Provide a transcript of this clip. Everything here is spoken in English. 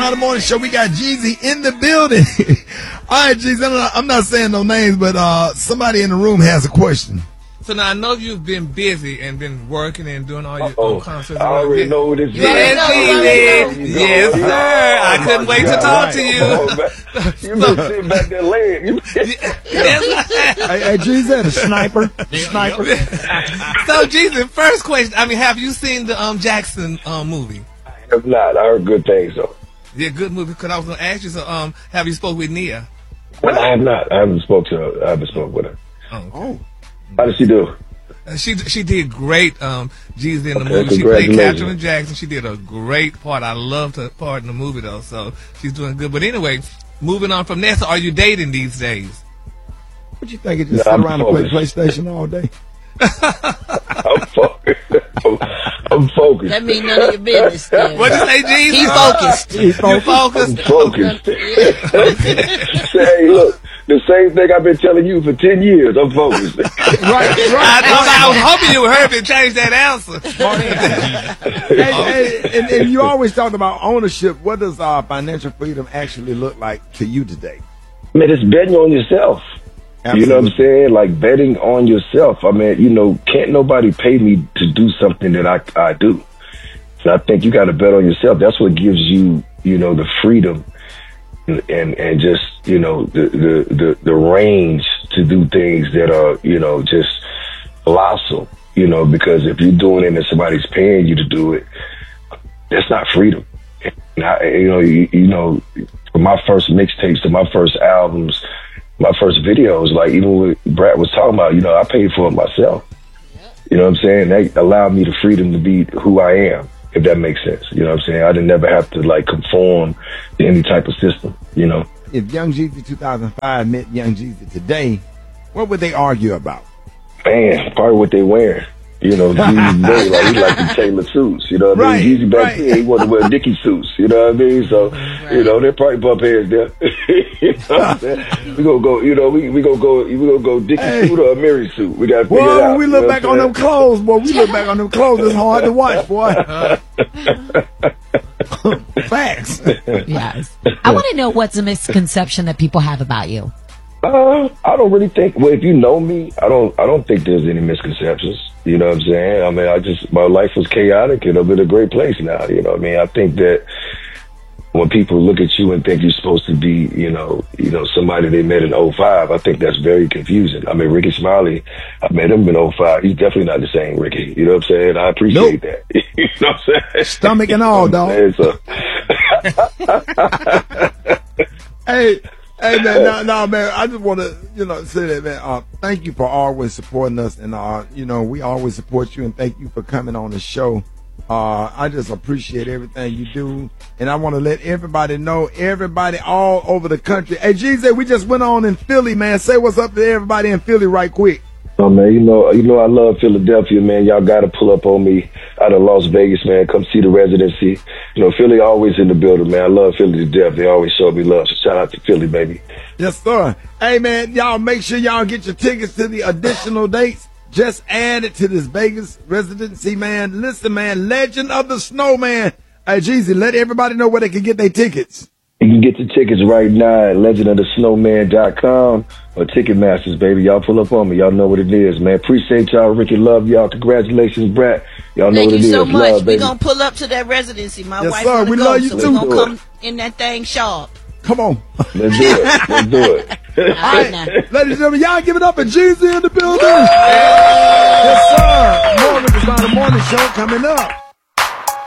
Behind the Morning Show. We got Jeezy in the building. All right, Jeezy, I'm not saying no names, but somebody in the room has a question. So now I know you've been busy and been working and doing all your own concerts. I already know what it's Yes, yes, sir. I couldn't wait to talk to you. You've been sitting back there laying. Hey, Jeezy, the sniper. So, Jeezy, first question. I mean, have you seen the Jackson movie? I have not. I heard good things, though. Yeah, good movie. Because I was going to ask you, so have you spoke with Nia? Well, I have not. I haven't spoke to her. I haven't spoke with her. Oh. How did she do? She did great, Jeezy in the movie. She played Catherine Jackson. She did a great part. I loved her part in the movie, though, so she's doing good. But anyway, moving on from there, so are you dating these days? What you think? Just sit around and play PlayStation all day? I'm focused. That means none of your business. What'd you say, Jeezy? He focused. You focused? I'm focused. Hey, look. The same thing I've been telling you for 10 years. I'm focused. Right. I was hoping you would heard me change that answer. And you always talk about ownership. What does financial freedom actually look like to you today? Man, it's betting on yourself. Absolutely. You know what I'm saying? Like betting on yourself. I mean, you know, can't nobody pay me to do something that I do. So I think you got to bet on yourself. That's what gives you, you know, the freedom and just, you know, the range to do things that are, you know, just colossal, you know, because if you're doing it and somebody's paying you to do it, that's not freedom. And you know, from my first mixtapes to my first albums, my first videos, like even what Brad was talking about, you know, I paid for it myself. You know what I'm saying? That allowed me the freedom to be who I am, if that makes sense. You know what I'm saying? I didn't never have to like conform to any type of system, you know. If Young Jeezy 2005 met Young Jeezy today, what would they argue about? Man, probably what they wearing. You know, Jeezy today, like he like to tailor suits. You know what I mean? Jeezy back then, he wanted to wear Dickie suits. You know what I mean? So, you know, they probably bump heads there. You know what I'm saying? We gonna go. You know, we gonna go Dickie suit or a Mary suit. We gotta figure it out. When we look back on them clothes, boy. We look back on them clothes. It's hard to watch, boy. Facts. Yes. I want to know what's a misconception that people have about you. I don't really think. Well, if you know me, I don't think there's any misconceptions. You know what I'm saying? I mean, my life was chaotic and I'm in a great place now. You know what I mean? I think that when people look at you and think you're supposed to be, you know, somebody they met in 05, I think that's very confusing. I mean, Ricky Smiley, I met him in 05. He's definitely not the same Ricky. You know what I'm saying? I appreciate that. You know what I'm saying? Stomach and all, dog. Hey man, no man. I just want to, you know, say that, man. Thank you for always supporting us, and you know, we always support you, and thank you for coming on the show. I just appreciate everything you do, and I want to let everybody know, everybody all over the country. Hey, Jeezy, we just went on in Philly, man. Say what's up to everybody in Philly right quick. Oh man, you know I love Philadelphia, man. Y'all gotta pull up on me out of Las Vegas, man. Come see the residency. You know, Philly always in the building, man. I love Philly to death. They always show me love. So shout out to Philly, baby. Yes, sir. Hey man, y'all make sure y'all get your tickets to the additional dates. Just add it to this Vegas residency, man. Listen, man, Legend of the Snowman. Hey, Jeezy, let everybody know where they can get their tickets. You can get the tickets right now at legendofthesnowman.com or Ticketmasters, baby. Y'all pull up on me. Y'all know what it is, man. Appreciate y'all. Ricky, love y'all. Congratulations, Brad. Y'all know what it is. Thank you so much. Love, we're going to pull up to that residency. My yes, wife sir. We love you, so too. We're going to come in that thing sharp. Come on. Let's do it. Let's do it. All right, now. Ladies and gentlemen, y'all give it up for Jeezy in the building. Yes, sir. More with the Morning Show coming up.